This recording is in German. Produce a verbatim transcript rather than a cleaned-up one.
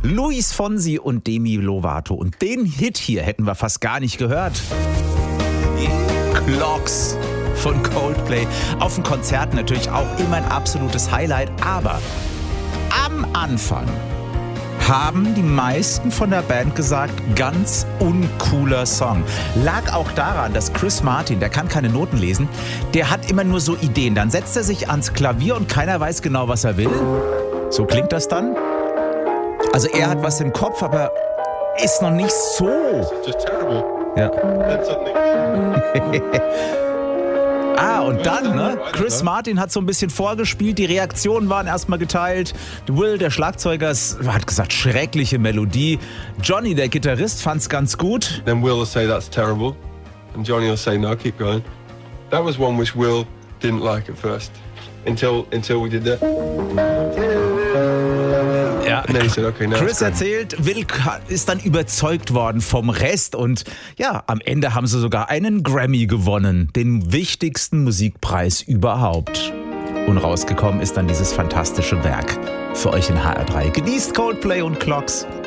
Luis Fonsi und Demi Lovato. Und den Hit hier hätten wir fast gar nicht gehört. Clocks von Coldplay. Auf dem Konzert natürlich auch immer ein absolutes Highlight. Aber am Anfang haben die meisten von der Band gesagt, ganz uncooler Song. Lag auch daran, dass Chris Martin, der kann keine Noten lesen, der hat immer nur so Ideen. Dann setzt er sich ans Klavier und keiner weiß genau, was er will. So klingt das dann. Also er hat was im Kopf, aber ist noch nicht so. Just terrible. Ja. That's something. Ah, und dann, ne? Chris Martin hat so ein bisschen vorgespielt, die Reaktionen waren erstmal geteilt. Will, der Schlagzeuger, hat gesagt, schreckliche Melodie. Johnny, der Gitarrist, fand's ganz gut. Then Will will say that's terrible, and Johnny will say no, keep going. That was one which Will didn't like at first, until until we did that. Ja, And then he said, okay, now Chris it's great. erzählt, Will ist dann überzeugt worden vom Rest und ja, am Ende haben sie sogar einen Grammy gewonnen, den wichtigsten Musikpreis überhaupt. Und rausgekommen ist dann dieses fantastische Werk für euch in H R drei. Genießt Coldplay und Clocks.